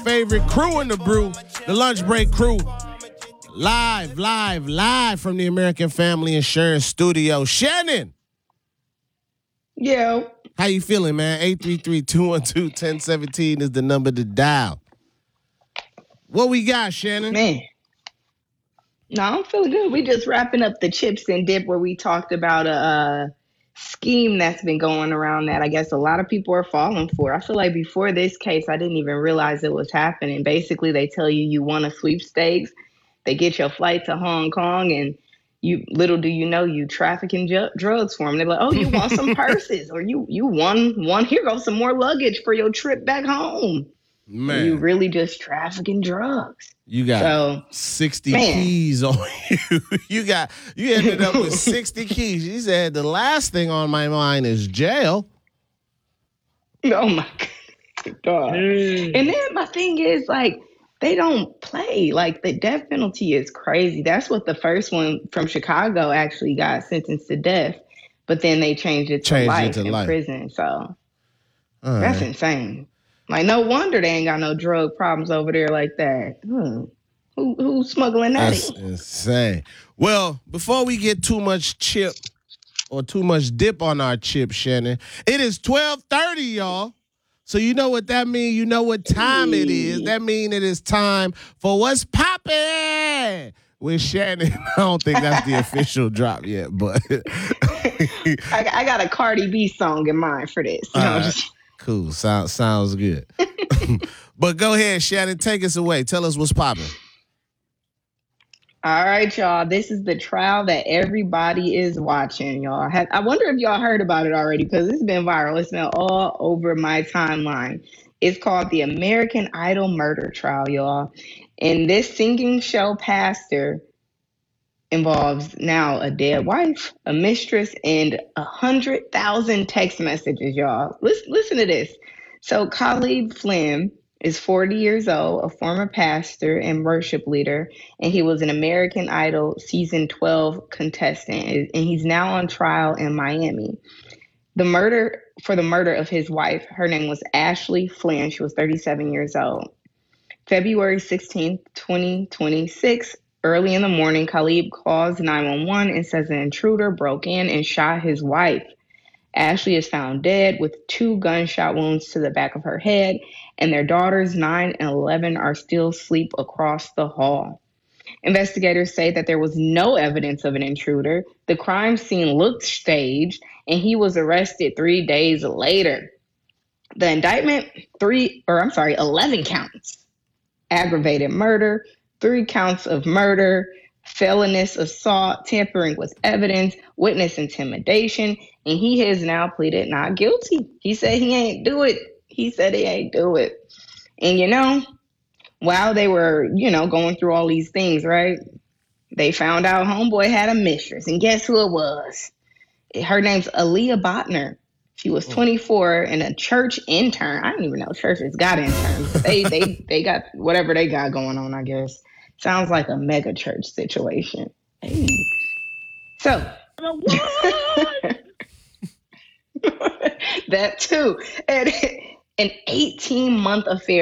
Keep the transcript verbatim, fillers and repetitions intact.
Favorite crew in the brew, the lunch break crew. Live, live, live from the American Family Insurance Studio. Shannon. Yo. How you feeling, man? eight three three, two one two, one zero one seven is the number to dial. What we got, Shannon? Man. No, I'm feeling good. We just wrapping up the chips and dip where we talked about a, a scheme that's been going around that I guess a lot of people are falling for. I feel like before this case, I didn't even realize it was happening. Basically, they tell you you won a sweepstakes. They get your flight to Hong Kong, and you little do you know you trafficking ju- drugs for them. They're like, oh, you want some purses, or you you won one. Here goes some more luggage for your trip back home. Man, you really just trafficking drugs. You got so, sixty man. keys on you. You got you ended up with sixty keys. She said the last thing on my mind is jail. Oh my God. Mm. And then my thing is like they don't play. Like the death penalty is crazy. That's what the first one from Chicago actually got sentenced to death, but then they changed it to changed life it to in life. prison. So All that's right. insane. Like, no wonder they ain't got no drug problems over there like that. Hmm. Who who's smuggling that That's in? insane. Well, before we get too much chip or too much dip on our chip, Shannon, it is twelve thirty, y'all. So you know what that means. You know what time it is. That means it is time for What's Poppin' with Shannon. I don't think that's the official drop yet, but I, I got a Cardi B song in mind for this. You know, right. just... Cool. Sounds sounds good. But go ahead, Shannon. Take us away. Tell us what's popping. All right, y'all. This is the trial that everybody is watching, y'all. Have, I wonder if y'all heard about it already because it's been viral. It's been all over my timeline. It's called the American Idol murder trial, y'all. And this singing show pastor involves now a dead wife, a mistress, and a hundred thousand text messages, y'all. Listen, listen to this. So Khalid Flynn is forty years old, a former pastor and worship leader, and he was an American Idol season twelve contestant, and he's now on trial in Miami. The murder for the murder of his wife, her name was Ashley Flynn. She was thirty-seven years old. February sixteenth, twenty twenty-six, early in the morning, Khalid calls nine one one and says an intruder broke in and shot his wife. Ashley is found dead with two gunshot wounds to the back of her head, and their daughters, nine and eleven, are still asleep across the hall. Investigators say that there was no evidence of an intruder. The crime scene looked staged, and he was arrested three days later. The indictment, three, or I'm sorry, eleven counts. Aggravated murder, three counts of murder, felonious assault, tampering with evidence, witness intimidation, and he has now pleaded not guilty. He said he ain't do it. He said he ain't do it. And you know, while they were, you know, going through all these things, right, they found out homeboy had a mistress. And guess who it was? Her name's Aaliyah Botner. She was twenty-four and a church intern. I don't even know churches got interns. They they they got whatever they got going on, I guess. Sounds like a mega church situation. Hey. So that too. And an eighteen month affair